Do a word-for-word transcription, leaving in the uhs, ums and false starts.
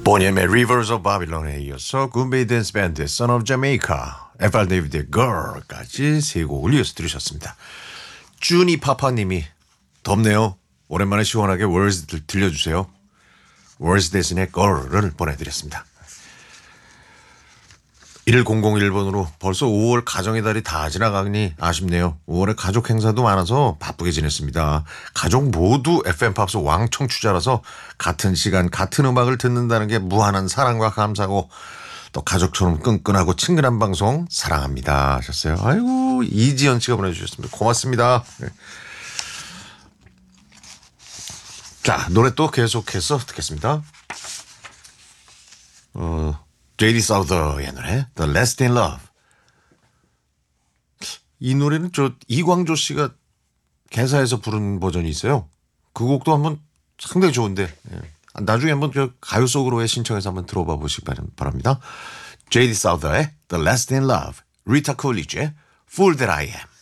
보니엠의 Rivers of Babylon에 이어서 굿베이 댄스 밴드 Son of Jamaica, 에프알 데이비드의 Girl까지 세 곡을 이어서 들으셨습니다. 쭈니 파파님이 덥네요. 오랜만에 시원하게 월즈 들려주세요. 월즈 대신에 Girl을 보내드렸습니다. 천일 번으로 벌써 오월 가정의 달이 다 지나가니 아쉽네요. 오월에 가족 행사도 많아서 바쁘게 지냈습니다. 가족 모두 에프엠 팝스 왕청취자라서 같은 시간 같은 음악을 듣는다는 게 무한한 사랑과 감사고 또 가족처럼 끈끈하고 친근한 방송 사랑합니다 하셨어요. 아이고 이지연 씨가 보내주셨습니다. 고맙습니다. 네. 자 노래 또 계속해서 듣겠습니다. 어... 제이디 사우더의 노래 The Last in Love. 이 노래는 저 이광조 씨가 개사해서 부른 버전이 있어요. 그 곡도 한번 상당히 좋은데 예. 나중에 한번 저 가요 속으로의 신청해서 한번 들어봐 보시기 바랍니다. 제이디 사우더의 The Last in Love, 리타 콜리지의 Fool That I Am.